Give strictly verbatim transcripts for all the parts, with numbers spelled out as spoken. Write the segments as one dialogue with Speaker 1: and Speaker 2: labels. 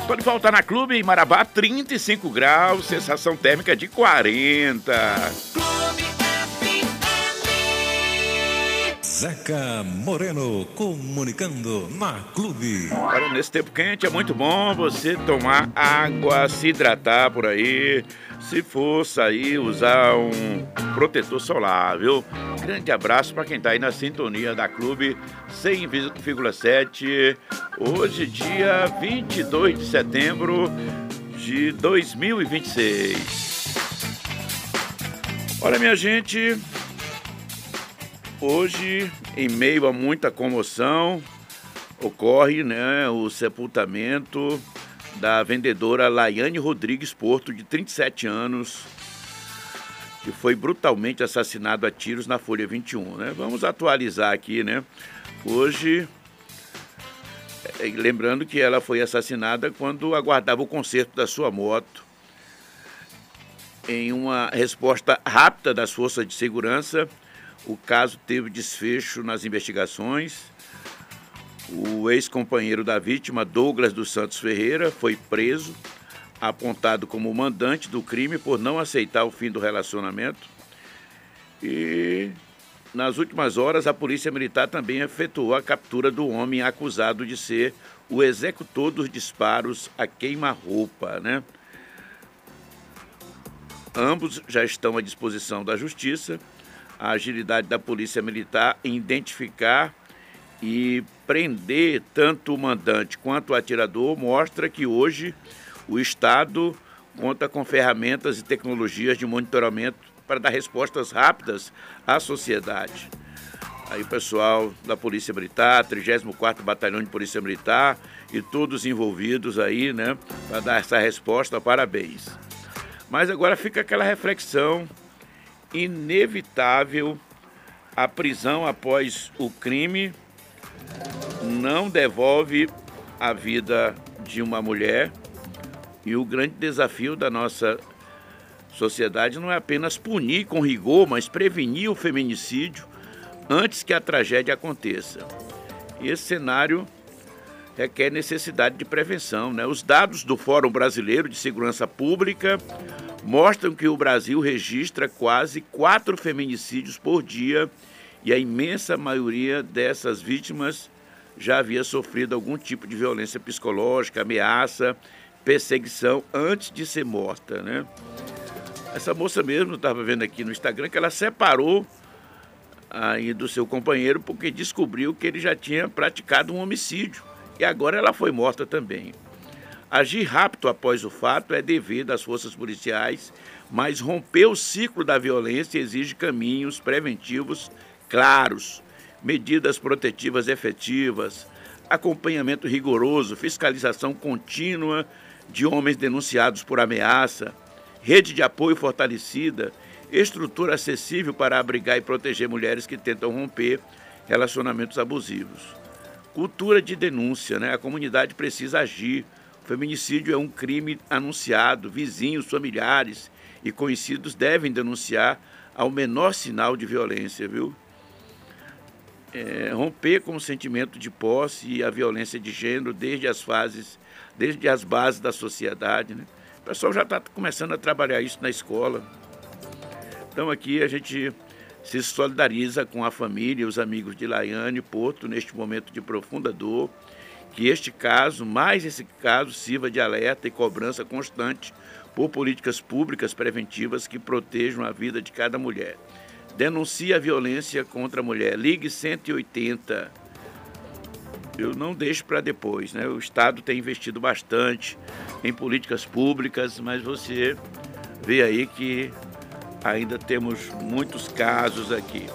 Speaker 1: Tô de volta na Clube em Marabá, trinta e cinco graus, sensação térmica de quarenta.
Speaker 2: Clube F M.
Speaker 3: Zeca Moreno comunicando na Clube.
Speaker 1: Olha, nesse tempo quente é muito bom você tomar água, se hidratar por aí. Se for sair, usar um protetor solar, viu? Grande abraço para quem tá aí na sintonia da Clube cem vírgula sete. Hoje, dia vinte e dois de setembro de dois mil e vinte e seis. Olha, minha gente, hoje, em meio a muita comoção, ocorre, né, o sepultamento da vendedora Laiane Rodrigues Porto, de trinta e sete anos, que foi brutalmente assassinado a tiros na Folha vinte e um, né? Vamos atualizar aqui, né? Hoje, lembrando que ela foi assassinada quando aguardava o conserto da sua moto. Em uma resposta rápida das forças de segurança, o caso teve desfecho nas investigações. O ex-companheiro da vítima, Douglas dos Santos Ferreira, foi preso, apontado como mandante do crime por não aceitar o fim do relacionamento. E, nas últimas horas, a Polícia Militar também efetuou a captura do homem acusado de ser o executor dos disparos a queima-roupa, né? Ambos já estão à disposição da Justiça. A agilidade da Polícia Militar em identificar e prender tanto o mandante quanto o atirador mostra que hoje o Estado conta com ferramentas e tecnologias de monitoramento para dar respostas rápidas à sociedade. Aí o pessoal da Polícia Militar, trigésimo quarto Batalhão de Polícia Militar e todos envolvidos aí, né, para dar essa resposta, parabéns. Mas agora fica aquela reflexão inevitável: a prisão após o crime não devolve a vida de uma mulher, e o grande desafio da nossa sociedade não é apenas punir com rigor, mas prevenir o feminicídio antes que a tragédia aconteça. E esse cenário requer necessidade de prevenção, né? Os dados do Fórum Brasileiro de Segurança Pública mostram que o Brasil registra quase quatro feminicídios por dia, e a imensa maioria dessas vítimas já havia sofrido algum tipo de violência psicológica, ameaça, perseguição antes de ser morta, né? Essa moça mesmo, estava vendo aqui no Instagram, que ela separou aí do seu companheiro porque descobriu que ele já tinha praticado um homicídio e agora ela foi morta também. Agir rápido após o fato é dever das forças policiais, mas romper o ciclo da violência exige caminhos preventivos claros, medidas protetivas efetivas, acompanhamento rigoroso, fiscalização contínua de homens denunciados por ameaça, rede de apoio fortalecida, estrutura acessível para abrigar e proteger mulheres que tentam romper relacionamentos abusivos. Cultura de denúncia, né? A comunidade precisa agir. O feminicídio é um crime anunciado, vizinhos, familiares e conhecidos devem denunciar ao menor sinal de violência, viu? É, romper com o sentimento de posse e a violência de gênero desde as fases, desde as bases da sociedade, né? O pessoal já está começando a trabalhar isso na escola. Então aqui a gente se solidariza com a família e os amigos de Laiane Porto neste momento de profunda dor, que este caso, mais esse caso, sirva de alerta e cobrança constante por políticas públicas preventivas que protejam a vida de cada mulher. Denuncie a violência contra a mulher. Ligue cento e oitenta. Eu não deixo para depois, né? O Estado tem investido bastante em políticas públicas, mas você vê aí que ainda temos muitos casos aqui.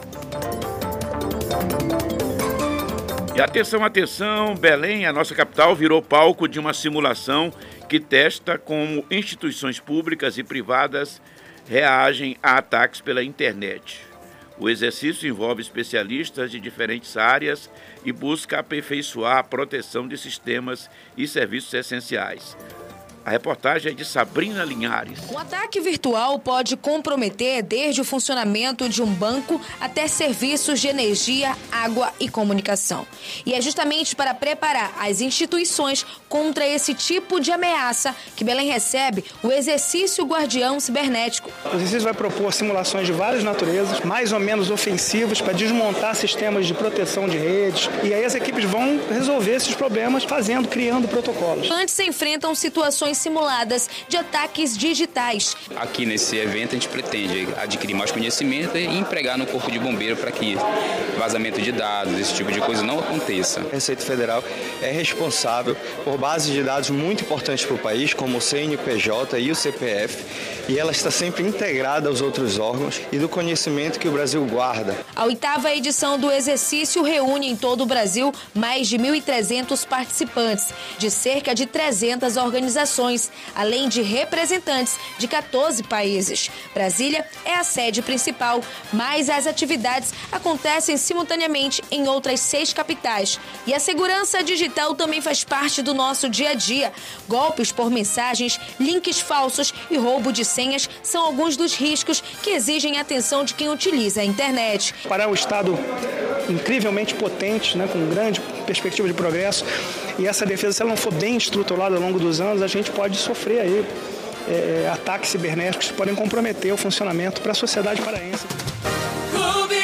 Speaker 1: E atenção, atenção, Belém, a nossa capital, virou palco de uma simulação que testa como instituições públicas e privadas reagem a ataques pela internet. O exercício envolve especialistas de diferentes áreas e busca aperfeiçoar a proteção de sistemas e serviços essenciais. A reportagem é de Sabrina Linhares.
Speaker 4: Um ataque virtual pode comprometer desde o funcionamento de um banco até serviços de energia, água e comunicação. E é justamente para preparar as instituições contra esse tipo de ameaça que Belém recebe o exercício Guardião Cibernético.
Speaker 5: O exercício vai propor simulações de várias naturezas, mais ou menos ofensivas, para desmontar sistemas de proteção de redes. E aí as equipes vão resolver esses problemas fazendo, criando protocolos.
Speaker 4: Antes se enfrentam situações simuladas de ataques digitais.
Speaker 6: Aqui nesse evento a gente pretende adquirir mais conhecimento e empregar no Corpo de Bombeiro para que vazamento de dados, esse tipo de coisa não aconteça.
Speaker 7: A Receita Federal é responsável por bases de dados muito importantes para o país, como o C N P J e o C P F, e ela está sempre integrada aos outros órgãos e do conhecimento que o Brasil guarda.
Speaker 4: A oitava edição do exercício reúne em todo o Brasil mais de mil e trezentos participantes, de cerca de trezentas organizações, além de representantes de quatorze países. Brasília é a sede principal, mas as atividades acontecem simultaneamente em outras seis capitais. E a segurança digital também faz parte do nosso dia a dia. Golpes por mensagens, links falsos e roubo de senhas são alguns dos riscos que exigem a atenção de quem utiliza a internet.
Speaker 5: Para um Estado incrivelmente potente, né, com grande perspectiva de progresso, e essa defesa, se ela não for bem estruturada ao longo dos anos, a gente pode sofrer aí é, ataques cibernéticos que podem comprometer o funcionamento para a sociedade paraense.
Speaker 2: Clube,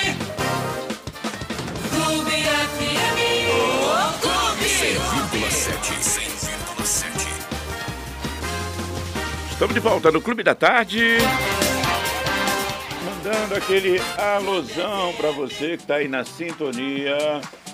Speaker 2: Clube F M, o Clube.
Speaker 3: cem vírgula sete. cem vírgula sete.
Speaker 1: Estamos de volta no Clube da Tarde. Mandando aquele alusão para você que está aí na sintonia.